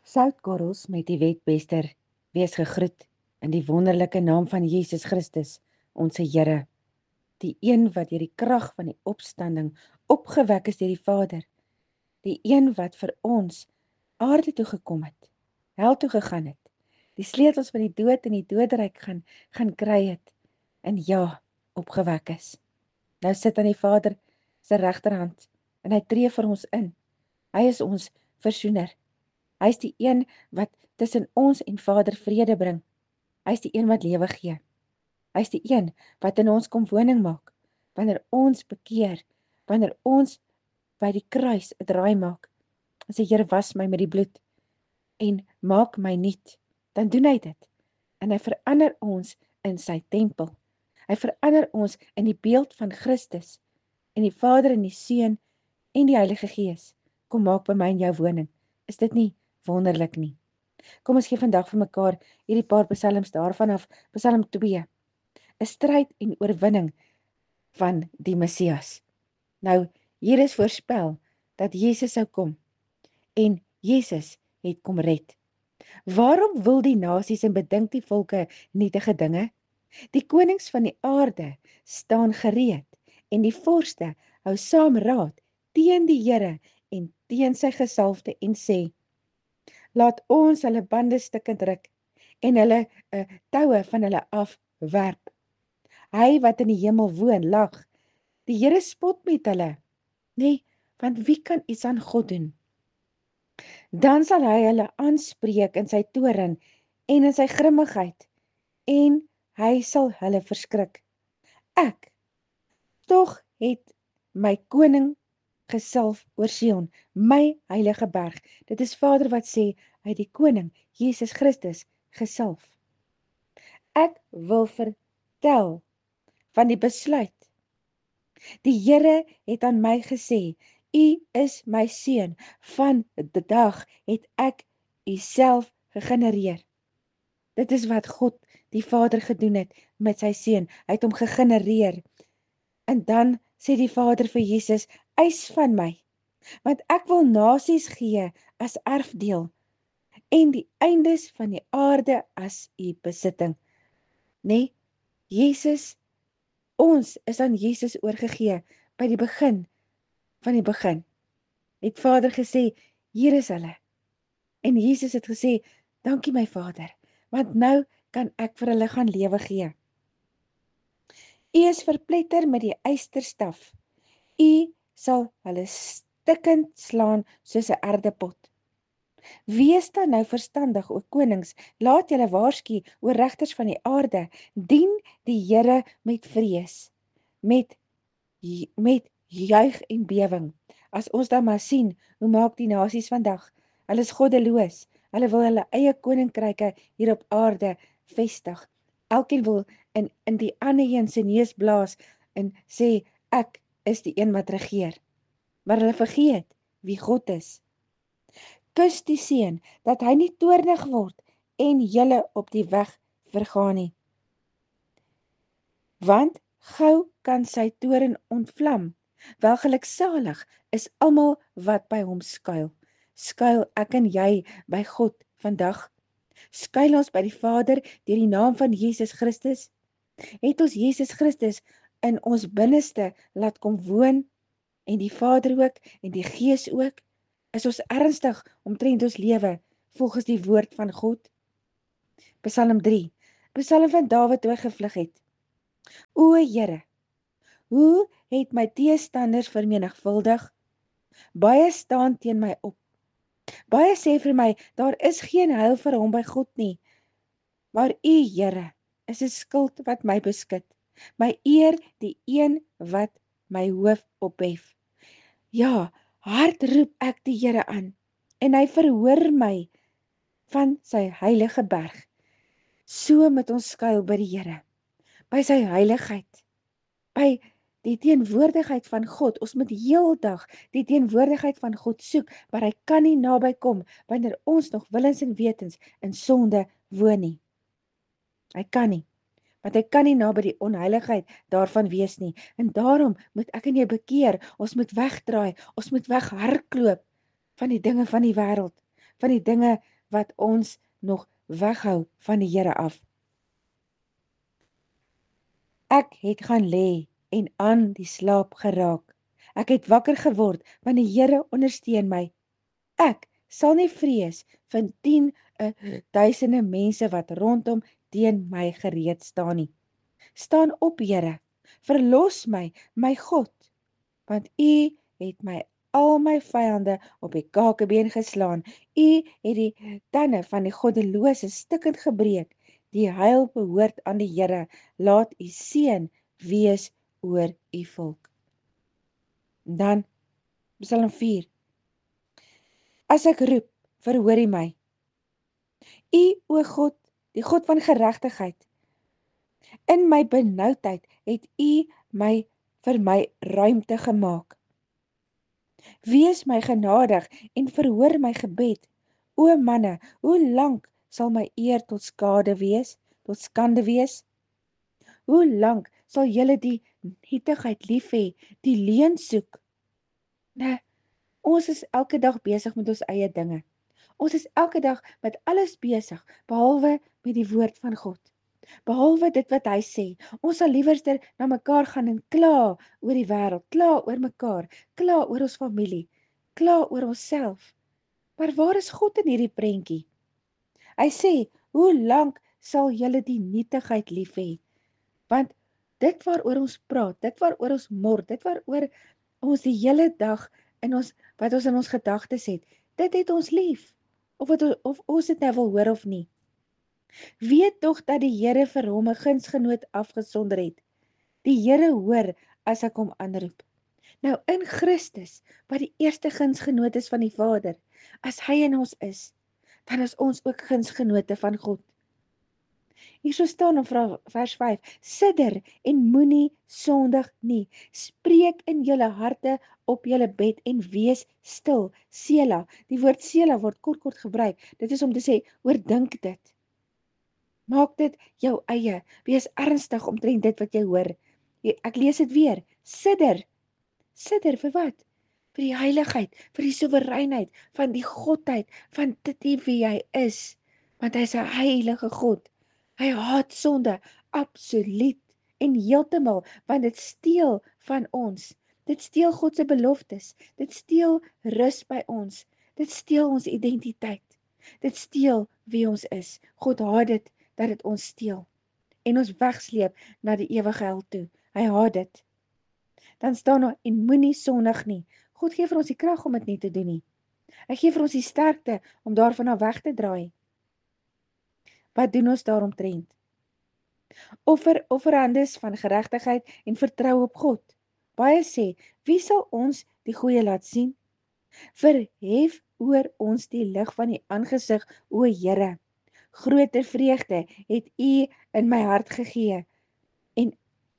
Soutkorrels met die wetbester, wees gegroet in die wonderlike naam van Jesus Christus, ons Here, die een wat deur die krag van die opstanding opgewek is deur die Vader, die een wat vir ons aarde toe gekom het, hel toe gegaan het, die sleutels van die dood en die doderyk gaan kry het, en ja, opgewek is. Nou sit aan die Vader se regterhand, en hy tree vir ons in. Hy is ons versoener. Hy is die een wat tussen ons en Vader vrede bring. Hy is die een wat lewe gee. Hy is die een wat in ons kom woning maak, wanneer ons bekeer, wanneer ons by die kruis 'n draai maak. En sê, Here, was my met die bloed en maak my nuut. Dan doen hy dit. En hy verander ons in sy tempel. Hy verander ons in die beeld van Christus. En die Vader en die Seun en die Heilige Gees kom maak by my en jou woning. Is dit nie wonderlik nie? Kom ons gee vandag vir mekaar hierdie paar psalms daarvan af, Psalm 2, 'n stryd en oorwinning van die Messias. Nou, hier is voorspel dat Jesus sou kom, en Jesus het kom red. Waarom wil die nasies en bedink die volke nietige dinge? Die konings van die aarde staan gereed, en die vorste hou saam raad teen die Here en teen sy gesalfde en sê, laat ons hulle bande stikkend ruk en hulle toue van hulle afwerp. Hy wat in die hemel woon, lag. Die Here spot met hulle. Nee, want wie kan iets aan God doen? Dan sal hy hulle aanspreek in sy toorn en in sy grimmigheid, en hy sal hulle verskrik. Ek, tog het my koning gesalf oor Sion, my heilige berg. Dit is Vader wat sê, hy het die koning, Jesus Christus, gesalf. Ek wil vertel van die besluit. Die Here het aan my gesê, U is my seun, van die dag het ek U self gegenereer. Dit is wat God, die Vader, gedoen het met sy seun. Hy het hom gegenereer. En dan sê die Vader vir Jesus, eis van my, want ek wil nasies gee as erfdeel, en die eindes van die aarde as U besitting. Nee, Jesus, ons is aan Jesus oorgegee, by die begin van die begin. Het Vader gesê, hier is hulle. En Jesus het gesê, dankie my Vader, want nou kan ek vir hulle gaan lewe gee. U is verpletter met die ysterstaf. U sal hulle stikkend slaan soos 'n erdepot. Wees dan nou verstandig, o konings, laat julle waarsku, o regters van die aarde, dien die Here met vrees, met juig en bewing. As ons dan maar sien, hoe maak die nasies vandag? Hulle is goddeloos, hulle wil hulle eie koninkryke hier op aarde vestig. Elkeen wil in die ander een se neus blaas en sê, ek is die een wat regeer. Maar hulle vergeet wie God is. Kus die seun, dat hy nie toornig word en julle op die weg vergaan nie. Want gou kan sy toorn ontvlam. Wel geluksalig is almal wat by hom skuil. Skuil ek en jy by God vandag? Skuil ons by die Vader deur die naam van Jesus Christus? Het ons Jesus Christus in ons binneste laat kom woon, en die Vader ook, en die Gees ook? Is ons ernstig omtrent ons lewe, volgens die woord van God? Psalm 3, Psalm van Dawid toe hy gevlug het. O Here, hoe het my teestanders vermenigvuldig? Baie staan teen my op. Baie sê vir my, daar is geen heil vir hom by God nie. Maar U, Here, is 'n skild wat my beskud. My eer die een wat my hoof ophef. Ja, hard roep ek die Here aan, en hy verhoor my van sy heilige berg. So moet ons skuil by die Here, by sy heiligheid, by die teenwoordigheid van God. Ons moet heeldag die teenwoordigheid van God soek, maar hy kan nie naby kom, wanneer ons nog willens en wetens in sonde woon nie. Hy kan nie, want hy kan nie naby die onheiligheid daarvan wees nie. En daarom moet ek en jy bekeer, ons moet wegdraai, ons moet weghardloop van die dinge van die wêreld, van die dinge wat ons nog weghou van die Here af. Ek het gaan lê en aan die slaap geraak. Ek het wakker geword, want die Here ondersteun my. Ek sal nie vrees van 10,000 mense wat rondom teen my gereed staan nie. Staan op, Here, verlos my, my God, want U het my al my vyande op die kakebeen geslaan. U het die tande van die goddelose stikkend gebreek. Die heil behoort aan die Here. Laat U seën wees oor U volk. En dan Psalm 4. As ek roep, verhoor U my. U, o God, die God van geregtigheid, in my benoudheid het U vir my ruimte gemaak. Wees my genadig en verhoor my gebed. O manne, hoe lank sal my eer tot skade wees, tot skande wees? Hoe lank sal julle die nietigheid lief hê, die leuen soek? Nee, ons is elke dag besig met ons eie dinge. Ons is elke dag met alles besig, behalwe met die woord van God. Behalwe dit wat hy sê, ons sal liewerster na mekaar gaan en kla oor die wêreld, kla oor mekaar, kla oor ons familie, kla oor onsself. Maar waar is God in hierdie prentjie? Hy sê, hoe lank sal julle die nietigheid lief hê? Want dit waaroor ons praat, dit waaroor ons mor, dit waaroor ons die hele dag wat ons in ons gedagtes het, dit het ons lief, of ons dit nou wil hoor of nie. Weet tog dat die Here vir hom 'n gunsgenoot afgesonder het. Die Here hoor as ek hom aanroep. Nou in Christus, wat die eerste gunsgenoot is van die Vader, as hy in ons is, dan is ons ook gunsgenote van God. Hierso staan in vers 5, sidder en moenie sondig nie. Spreek in julle harte op julle bed en wees stil. Sela, die woord sela word kort gebruik. Dit is om te sê, oordink dit. Maak dit jou eie. Wees ernstig omtrent dit wat jy hoor. Ek lees dit weer. Sidder. Sidder vir wat? Vir die heiligheid, vir die soewereinheid, van die godheid, van dit wie hy is. Want hy is 'n heilige God. Hy haat sonde, absoluut en heeltemal, want dit steel van ons. Dit steel God se beloftes. Dit steel rus by ons. Dit steel ons identiteit. Dit steel wie ons is. God haat dit, dat dit ons steel. En ons wegsleep na die ewige hel toe. Hy haat dit. Dan staan daar, en moenie sondig nie. God gee vir ons die krag om dit nie te doen nie. Hy gee vir ons die sterkte om daarvan af weg te draai. Wat doen ons daaromtrent? Offerandes van geregtigheid en vertrou op God. Baie sê, wie sal ons die goeie laat sien? Verhef oor ons die lig van die aangesig, o Here. Groter vreugde het U in my hart gegee. En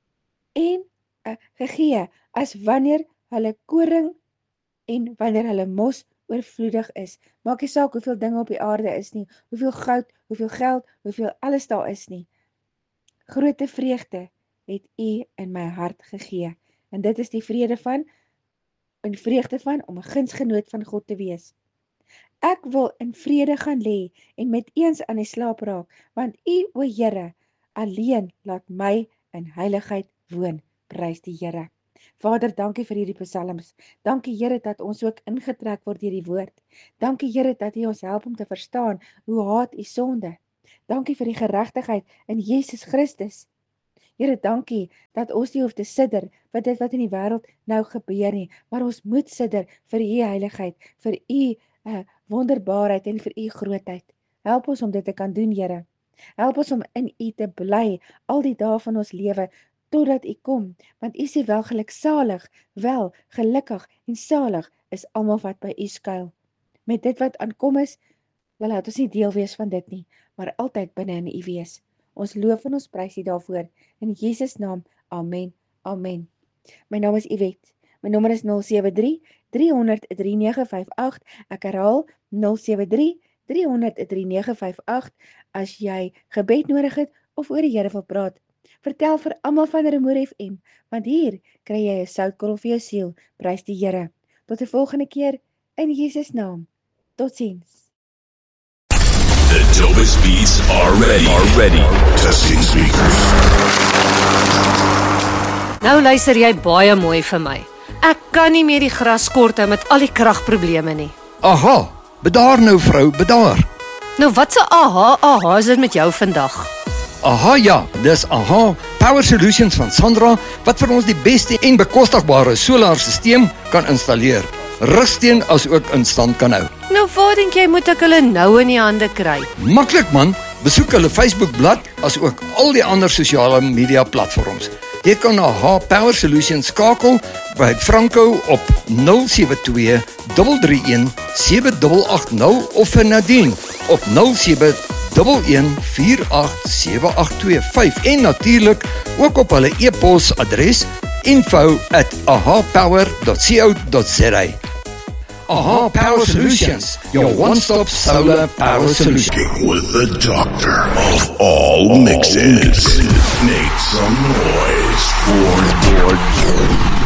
gegee, as wanneer hulle koring en wanneer hulle mos oorvloedig is. Maak nie saak hoeveel dinge op die aarde is nie, hoeveel goud, hoeveel geld, hoeveel alles daar is nie. Grote vreugde het U in my hart gegee. En dit is die vreugde van om 'n gunsgenoot van God te wees. Ek wil in vrede gaan lê en met eens aan die slaap raak, want U, o Here, alleen laat my in heiligheid woon. Prys die Here. Vader, dankie vir hierdie psalms. Dankie Here dat ons ook ingetrek word deur die woord. Dankie Here dat U ons help om te verstaan hoe haat U sonde. Dankie vir die geregtigheid in Jesus Christus. Here, dankie dat ons nie hoef te sidder vir dit wat in die wêreld nou gebeur nie, maar ons moet sidder vir U heiligheid, vir U wonderbaarheid en vir U grootheid. Help ons om dit te kan doen, Here. Help ons om in U te bly al die dae van ons lewe, totdat U kom, want U sê wel geluksalig, wel gelukkig en salig is almal wat by U skuil. Met dit wat aankom is, laat ons nie deel wees van dit nie, maar altyd binne in U wees. Ons loof en ons prys U daarvoor, in Jesus naam, amen, amen. My naam is Yvette, my nommer is 073-300-3958, ek herhaal 073-300-3958, as jy gebed nodig het, of oor die Here wil praat. Vertel vir almal van Rumoer FM, want hier kry jy 'n soutkorrel vir jou siel. Prys die Here. Tot 'n volgende keer in Jesus naam. Totsiens. dopest beats are ready. Testing speakers. Nou luister jy baie mooi vir my. Ek kan nie meer die gras kort hou met al die kragprobleme nie. Aha, bedaar nou vrou, bedaar. Nou wat se aha is dit met jou vandag? Aha ja, dis Aha Power Solutions van Sandra wat vir ons die beste en bekostigbare solarstelsel kan installeer. Rugsteen as ook in stand kan hou. Nou waar dink jy moet ek hulle nou in die hande kry? Maklik man, besoek hulle Facebookblad as ook al die ander sosiale media platforms. Jy kan na Aha Power Solutions skakel by Franco op 072 331 7880 of vir Nadine op 07 11487825 en natuurlik ook op hulle e-pos adres info@ahapower.co.za. Aha Power Solutions, your one-stop solar power solution. With the doctor of all mixes. Make some noise for